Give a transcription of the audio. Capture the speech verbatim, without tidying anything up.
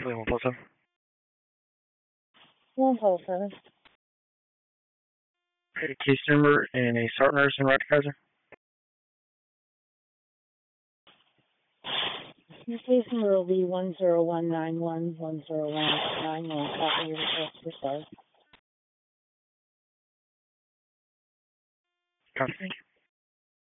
Lee one four seven. one four seven. Okay, case number and a start nurse and rectifier. Your case number will be one zero one nine one one zero one nine one. Copy your request for start. Copy, thank you.